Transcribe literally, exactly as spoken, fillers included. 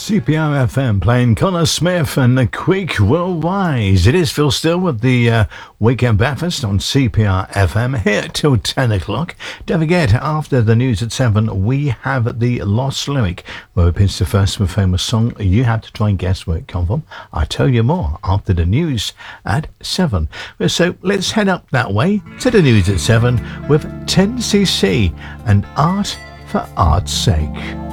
C P R F M playing Connor Smith and The Quick Will Rise. It is Phil Still with the uh, Weekend Breakfast on C P R F M here till ten o'clock. Don't forget, after the news at seven, we have the Lost Lyric, where we pitch the first and famous song. You have to try and guess where it come from. I'll tell you more after the news at seven. So let's head up that way to the news at seven with ten C C and Art for Art's Sake.